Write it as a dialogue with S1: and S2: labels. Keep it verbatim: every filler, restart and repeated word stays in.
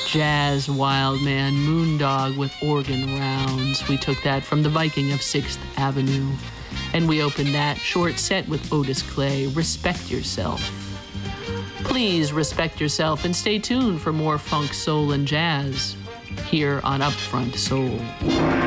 S1: Jazz Wild Man, Moondog with Organ Rounds. We took that from The Viking of sixth Avenue. And we opened that short set with Otis Clay, Respect Yourself. Please respect yourself and stay tuned for more funk, soul, and jazz here on Upfront Soul.